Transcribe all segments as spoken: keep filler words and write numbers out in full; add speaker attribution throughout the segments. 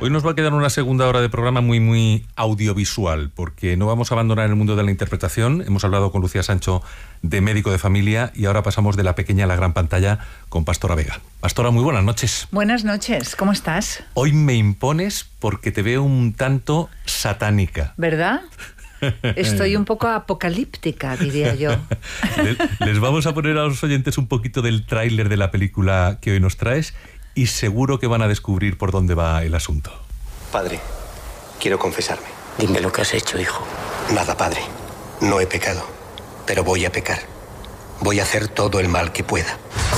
Speaker 1: Hoy nos va a quedar una segunda hora de programa muy, muy audiovisual, porque no vamos a abandonar el mundo de la interpretación. Hemos hablado con Lucía Sancho de Médico de Familia y ahora pasamos de la pequeña a la gran pantalla con Pastora Vega. Pastora, muy buenas noches.
Speaker 2: Buenas noches, ¿cómo estás?
Speaker 1: Hoy me impones porque te veo un tanto satánica.
Speaker 2: ¿Verdad? Estoy un poco apocalíptica, diría yo.
Speaker 1: Les vamos a poner a los oyentes un poquito del tráiler de la película que hoy nos traes y seguro que van a descubrir por dónde va el asunto.
Speaker 3: Padre, quiero confesarme.
Speaker 4: Dime lo que has hecho, hijo.
Speaker 3: Nada, padre. No he pecado, pero voy a pecar. Voy a hacer todo el mal que pueda.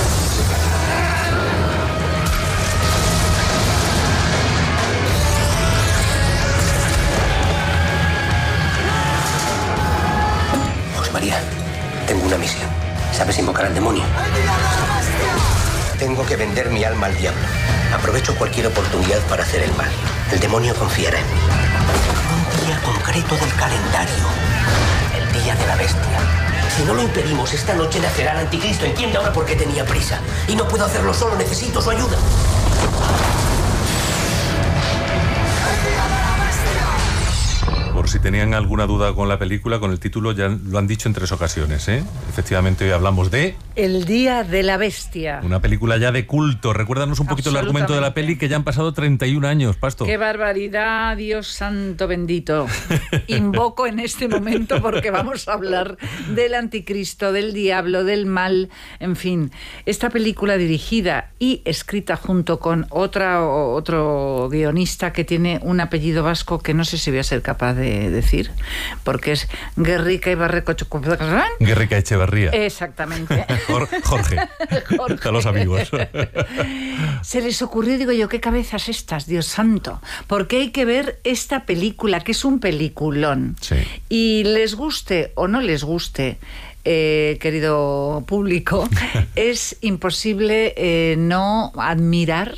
Speaker 4: José María, tengo una misión. ¿Sabes invocar al demonio?
Speaker 3: Tengo que vender mi alma al diablo. Aprovecho cualquier oportunidad para hacer el mal. El demonio confiará en mí.
Speaker 4: Un día concreto del calendario. El día de la bestia. Si no lo impedimos, esta noche nacerá el anticristo. Entiende ahora por qué tenía prisa. Y no puedo hacerlo solo, necesito su ayuda.
Speaker 1: Por si tenían alguna duda con la película, con el título, ya lo han dicho en tres ocasiones, ¿eh? Efectivamente, hoy hablamos de...
Speaker 2: El Día de la Bestia.
Speaker 1: Una película ya de culto. Recuérdanos un poquito el argumento de la peli, que ya han pasado treinta y un años, Pasto.
Speaker 2: ¡Qué barbaridad, Dios santo bendito! Invoco en este momento porque vamos a hablar del anticristo, del diablo, del mal, en fin. Esta película dirigida y escrita junto con otra, otro guionista que tiene un apellido vasco que no sé si voy a ser capaz de decir, porque es Guerrica Ibarreco Chocoplacán.
Speaker 1: Guerrica Echevarría.
Speaker 2: Exactamente.
Speaker 1: Jorge. Jorge. A los amigos.
Speaker 2: Se les ocurrió, digo yo, qué cabezas estas, Dios santo, porque hay que ver esta película, que es un peliculón.
Speaker 1: Sí.
Speaker 2: Y les guste o no les guste, Eh, querido público, es imposible eh, no admirar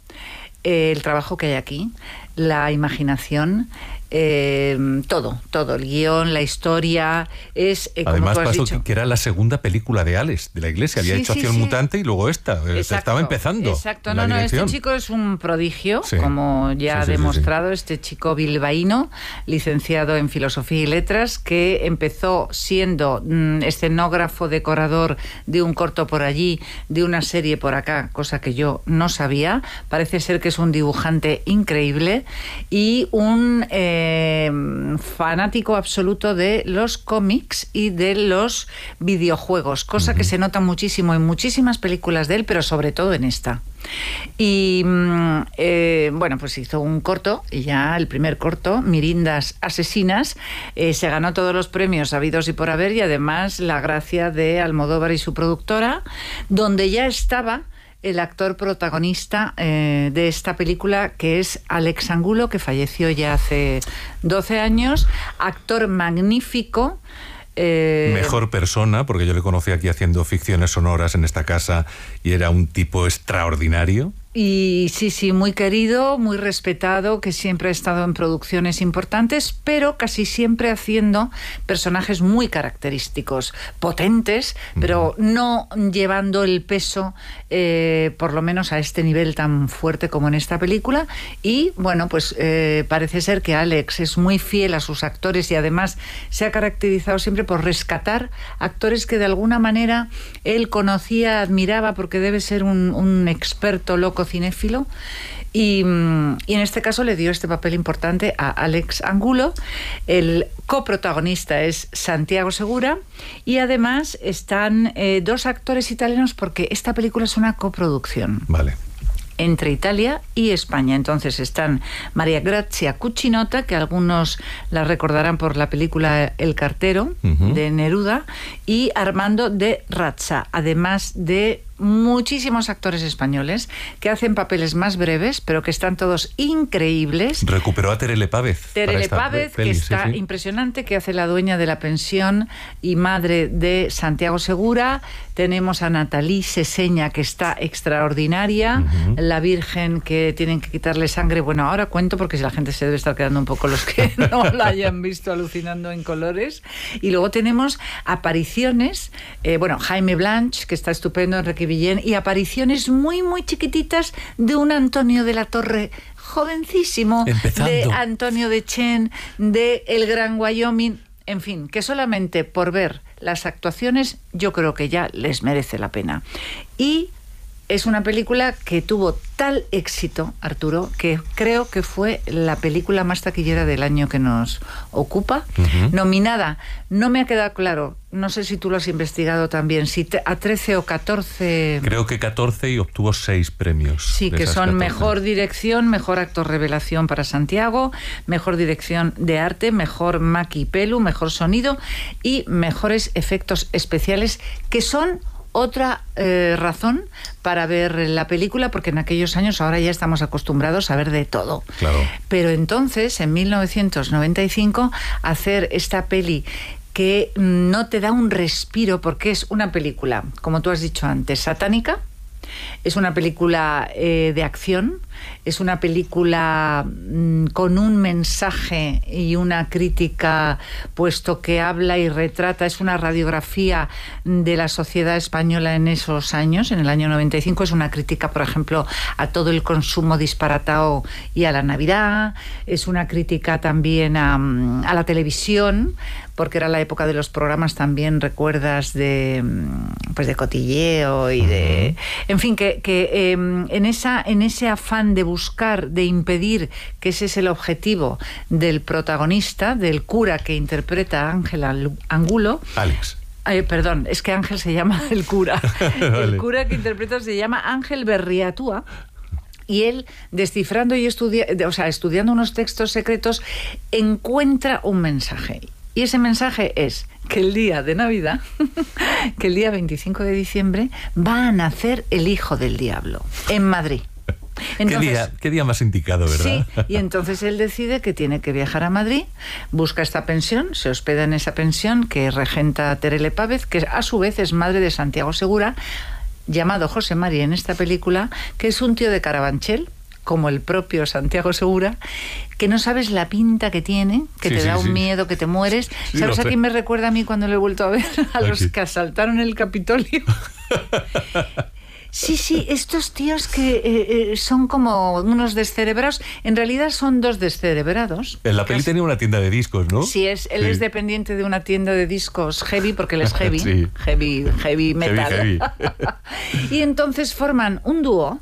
Speaker 2: eh, el trabajo que hay aquí, la imaginación, eh, todo, todo, el guión, la historia, es eh, como
Speaker 1: además
Speaker 2: tú has
Speaker 1: pasó
Speaker 2: dicho,
Speaker 1: que era la segunda película de Alex, de la Iglesia, había
Speaker 2: sí,
Speaker 1: hecho
Speaker 2: sí,
Speaker 1: Acción
Speaker 2: sí.
Speaker 1: Mutante y luego esta,
Speaker 2: Exacto,
Speaker 1: estaba empezando.
Speaker 2: Exacto,
Speaker 1: la
Speaker 2: no, no,
Speaker 1: dirección.
Speaker 2: este chico es un prodigio,
Speaker 1: Sí.
Speaker 2: como ya
Speaker 1: Sí,
Speaker 2: ha
Speaker 1: sí,
Speaker 2: demostrado
Speaker 1: sí, sí.
Speaker 2: este chico bilbaíno, licenciado en Filosofía y Letras, que empezó siendo mm, escenógrafo, decorador de un corto por allí, de una serie por acá, cosa que yo no sabía. Parece ser que es un dibujante increíble y un eh, fanático absoluto de los cómics y de los videojuegos, cosa uh-huh. que se nota muchísimo en muchísimas películas de él, pero sobre todo en esta. Y eh, bueno, pues hizo un corto, y ya el primer corto, Mirindas Asesinas, eh, se ganó todos los premios habidos y por haber, y además la gracia de Almodóvar y su productora, donde ya estaba el actor protagonista eh, de esta película, que es Alex Angulo, que falleció ya hace doce años, actor magnífico. Eh...
Speaker 1: Mejor persona, porque yo le conocí aquí haciendo ficciones sonoras en esta casa y era un tipo extraordinario.
Speaker 2: Y sí, sí, muy querido, muy respetado, que siempre ha estado en producciones importantes, pero casi siempre haciendo personajes muy característicos, potentes, pero no llevando el peso, eh, por lo menos a este nivel tan fuerte como en esta película. Y bueno, pues eh, parece ser que Alex es muy fiel a sus actores y además se ha caracterizado siempre por rescatar actores que de alguna manera él conocía, admiraba, porque debe ser un, un experto loco cinéfilo, y, y en este caso le dio este papel importante a Alex Angulo. El coprotagonista es Santiago Segura y además están eh, dos actores italianos, porque esta película es una coproducción.
Speaker 1: Vale.
Speaker 2: Entre Italia y España. Entonces están María Grazia Cuccinota, que algunos la recordarán por la película El cartero, uh-huh. de Neruda, y Armando de Razza, además de muchísimos actores españoles que hacen papeles más breves, pero que están todos increíbles.
Speaker 1: Recuperó a Terele Pávez.
Speaker 2: Terele Pávez, que está sí, sí. impresionante, que hace la dueña de la pensión y madre de Santiago Segura. Tenemos a Nathalie Seseña, que está extraordinaria. Uh-huh. La Virgen, que tienen que quitarle sangre. Bueno, ahora cuento porque si la gente se debe estar quedando un poco, los que no la hayan visto, alucinando en colores. Y luego tenemos apariciones, eh, bueno, Jaime Blanch, que está estupendo, Enrique Villén, y apariciones muy, muy chiquititas de un Antonio de la Torre jovencísimo,
Speaker 1: Empezando.
Speaker 2: de Antonio de Chen, de El Gran Wyoming, en fin, que solamente por ver las actuaciones yo creo que ya les merece la pena. Y es una película que tuvo tal éxito, Arturo, que creo que fue la película más taquillera del año que nos ocupa. Uh-huh. Nominada, no me ha quedado claro, no sé si tú lo has investigado también, si te, a trece o catorce...
Speaker 1: Creo que catorce y obtuvo seis premios.
Speaker 2: Sí, que son
Speaker 1: catorce.
Speaker 2: Mejor dirección, Mejor actor revelación para Santiago, Mejor dirección de arte, Mejor maqui y pelu, Mejor sonido y Mejores efectos especiales, que son otra eh, razón para ver la película, porque en aquellos años, ahora ya estamos acostumbrados a ver de todo.
Speaker 1: Claro.
Speaker 2: Pero entonces, en mil novecientos noventa y cinco, hacer esta peli que no te da un respiro, porque es una película, como tú has dicho antes, satánica, es una película eh, de acción, es una película mmm, con un mensaje y una crítica, puesto que habla y retrata, es una radiografía de la sociedad española en esos años, en el año noventa y cinco, es una crítica, por ejemplo, a todo el consumo disparatado y a la Navidad, es una crítica también a, a la televisión, porque era la época de los programas, también recuerdas, de pues de cotilleo y de... En fin, que, que eh, en, esa, en ese afán de buscar, de impedir, que ese es el objetivo del protagonista, del cura que interpreta a Ángel Angulo...
Speaker 1: Alex.
Speaker 2: Eh, perdón, es que Ángel se llama el cura.
Speaker 1: Vale.
Speaker 2: El cura que interpreta se llama Ángel Berriatúa. Y él, descifrando y estudia, o sea, estudiando unos textos secretos, encuentra un mensaje. Y ese mensaje es que el día de Navidad, que el día veinticinco de diciembre, va a nacer el hijo del diablo, en Madrid. Entonces,
Speaker 1: ¿Qué día, qué día más indicado, ¿verdad?
Speaker 2: Sí, y entonces él decide que tiene que viajar a Madrid, busca esta pensión, se hospeda en esa pensión que regenta Terele Pávez, que a su vez es madre de Santiago Segura, llamado José Mari en esta película, que es un tío de Carabanchel, como el propio Santiago Segura, que no sabes la pinta que tiene, que
Speaker 1: sí,
Speaker 2: te
Speaker 1: sí,
Speaker 2: da un
Speaker 1: sí.
Speaker 2: miedo, que te mueres.
Speaker 1: Sí,
Speaker 2: ¿Sabes a
Speaker 1: sé.
Speaker 2: quién me recuerda a mí cuando lo he vuelto a ver? A los
Speaker 1: Aquí.
Speaker 2: que asaltaron el Capitolio. Sí, sí, estos tíos que eh, eh, son como unos descerebrados, en realidad son dos descerebrados.
Speaker 1: En la peli
Speaker 2: Casi-
Speaker 1: tenía una tienda de discos, ¿no?
Speaker 2: Sí, es, él
Speaker 1: Sí.
Speaker 2: es dependiente de una tienda de discos heavy, porque él es heavy,
Speaker 1: Sí.
Speaker 2: heavy, heavy metal.
Speaker 1: Heavy,
Speaker 2: Y entonces forman un dúo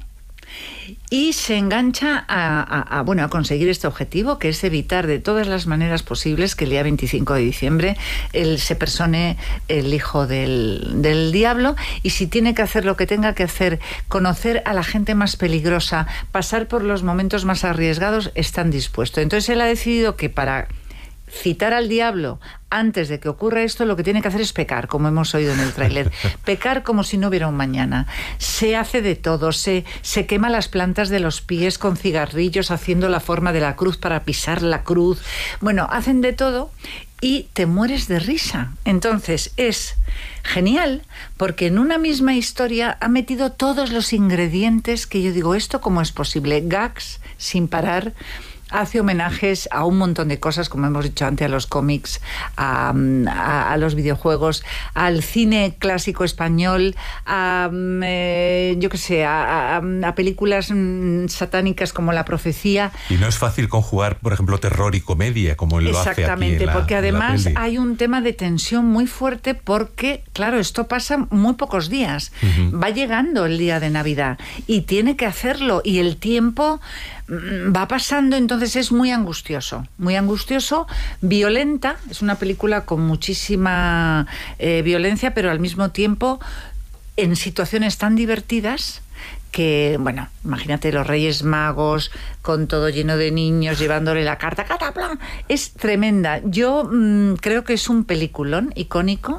Speaker 2: y se engancha a, a, a, bueno, a conseguir este objetivo, que es evitar de todas las maneras posibles que el día veinticinco de diciembre él se persone el hijo del, del diablo, y si tiene que hacer lo que tenga que hacer, conocer a la gente más peligrosa, pasar por los momentos más arriesgados, están dispuestos. Entonces él ha decidido que para citar al diablo antes de que ocurra esto, lo que tiene que hacer es pecar, como hemos oído en el tráiler. Pecar como si no hubiera un mañana. Se hace de todo, se, se quema las plantas de los pies con cigarrillos haciendo la forma de la cruz para pisar la cruz. Bueno, hacen de todo y te mueres de risa. Entonces es genial, porque en una misma historia ha metido todos los ingredientes que yo digo, ¿esto cómo es posible? Gags sin parar. Hace homenajes a un montón de cosas, como hemos dicho antes, a los cómics, a, a, a los videojuegos, al cine clásico español, a, eh, yo qué sé, a, a, a películas mm, satánicas como La Profecía.
Speaker 1: Y no es fácil conjugar, por ejemplo, terror y comedia, como él lo hace aquí.
Speaker 2: Exactamente,
Speaker 1: en la,
Speaker 2: porque
Speaker 1: en la
Speaker 2: además
Speaker 1: peli.
Speaker 2: hay un tema de tensión muy fuerte, porque, claro, esto pasa muy pocos días. Uh-huh. Va llegando el día de Navidad y tiene que hacerlo, y el tiempo va pasando, entonces es muy angustioso, muy angustioso, violenta, es una película con muchísima eh, violencia, pero al mismo tiempo en situaciones tan divertidas que, bueno, imagínate los Reyes Magos con todo lleno de niños llevándole la carta, ¡cataplan! Es tremenda. Yo mmm, creo que es un peliculón icónico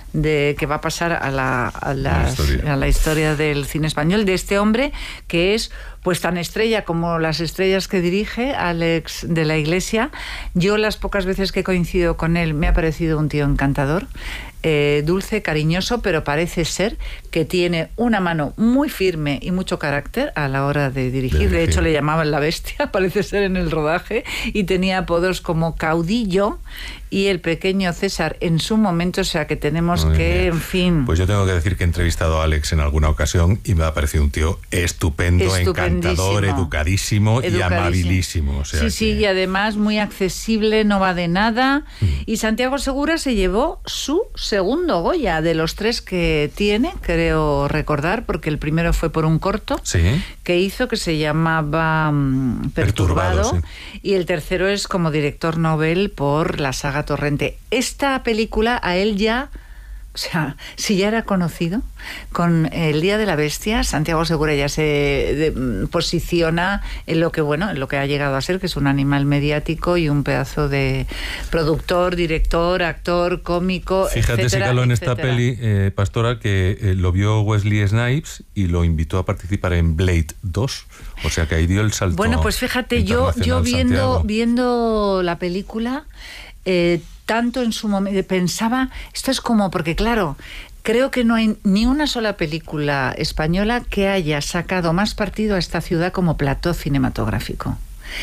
Speaker 2: de que va a pasar a la, a, las, la historia. a la historia del cine español, de este hombre que es pues tan estrella como las estrellas que dirige, Alex de la Iglesia. Yo las pocas veces que he coincidido con él me ha parecido un tío encantador, eh, dulce, cariñoso, pero parece ser que tiene una mano muy firme y mucho carácter a la hora de dirigir. De, de hecho, le llamaban la bestia, parece ser, en el rodaje, y tenía apodos como Caudillo y el pequeño César en su momento, o sea que tenemos muy que, bien. En fin...
Speaker 1: Pues yo tengo que decir que he entrevistado a Alex en alguna ocasión y me ha parecido un tío estupendo, estupendo. encantador. encantador, educadísimo,
Speaker 2: educadísimo
Speaker 1: y amabilísimo. O sea
Speaker 2: sí,
Speaker 1: que...
Speaker 2: sí, y además muy accesible, no va de nada. Mm. Y Santiago Segura se llevó su segundo Goya, de los tres que tiene, creo recordar, porque el primero fue por un corto
Speaker 1: sí.
Speaker 2: que hizo, que se llamaba um, Perturbado, Perturbado sí. y el tercero es como director Nobel por la saga Torrente. Esta película a él ya... O sea, si ya era conocido, con El Día de la Bestia, Santiago Segura ya se de, posiciona en lo que, bueno, en lo que ha llegado a ser, que es un animal mediático y un pedazo de productor, director, actor, cómico,
Speaker 1: Fíjate,
Speaker 2: etcétera,
Speaker 1: si caló en
Speaker 2: etcétera.
Speaker 1: esta peli, eh, Pastora, que eh, lo vio Wesley Snipes y lo invitó a participar en Blade dos. O sea, que ahí dio el salto.
Speaker 2: Bueno, pues fíjate, yo, yo viendo, viendo la película... Eh, tanto en su momento, pensaba, esto es como, porque claro, creo que no hay ni una sola película española que haya sacado más partido a esta ciudad como plató cinematográfico.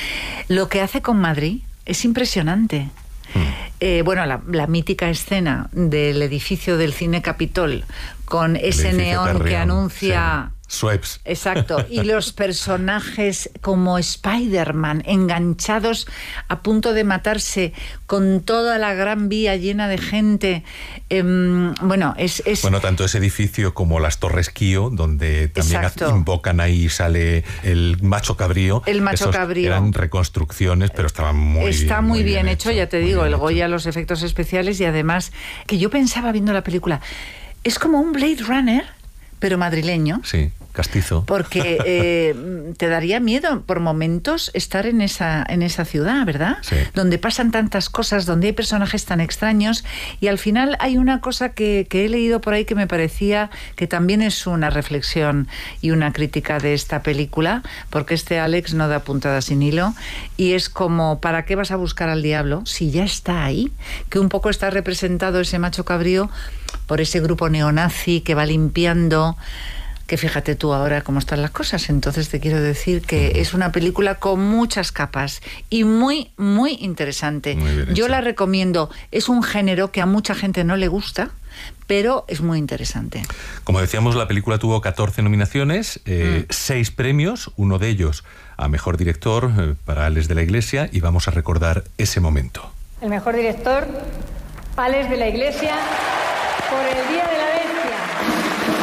Speaker 2: Lo que hace con Madrid es impresionante. Mm. Eh, bueno, la, la mítica escena del edificio del Cine Capitol con ese neón Carrión, que anuncia...
Speaker 1: Sí. Sweps.
Speaker 2: Exacto, y los personajes como Spider-Man enganchados a punto de matarse con toda la gran vía llena de gente. Eh, bueno, es, es...
Speaker 1: Bueno, tanto ese edificio como las Torres Kio, donde también Exacto. invocan ahí, sale el macho cabrío.
Speaker 2: El macho
Speaker 1: Esos
Speaker 2: cabrío.
Speaker 1: Eran reconstrucciones, pero estaban muy
Speaker 2: Está
Speaker 1: bien.
Speaker 2: muy bien, bien hecho, hecho, ya te digo, el
Speaker 1: hecho.
Speaker 2: Goya, los efectos especiales, y además, que yo pensaba viendo la película, es como un Blade Runner, pero madrileño.
Speaker 1: Sí, castizo.
Speaker 2: Porque eh, te daría miedo por momentos estar en esa, en esa ciudad, ¿verdad?
Speaker 1: Sí.
Speaker 2: Donde pasan tantas cosas, donde hay personajes tan extraños, y al final hay una cosa que, que he leído por ahí que me parecía que también es una reflexión y una crítica de esta película, porque este Alex no da puntada sin hilo, y es como, ¿para qué vas a buscar al diablo si ya está ahí? Que un poco está representado ese macho cabrío por ese grupo neonazi que va limpiando, que fíjate tú ahora cómo están las cosas. Entonces te quiero decir que es una película con muchas capas y muy, muy interesante.
Speaker 1: Muy
Speaker 2: Yo la recomiendo. Es un género que a mucha gente no le gusta, pero es muy interesante.
Speaker 1: Como decíamos, la película tuvo catorce nominaciones, eh, mm. seis premios, uno de ellos a Mejor Director eh, para Alex de la Iglesia, y vamos a recordar ese momento.
Speaker 5: El Mejor Director, Alex de la Iglesia, por El Día de la Bestia.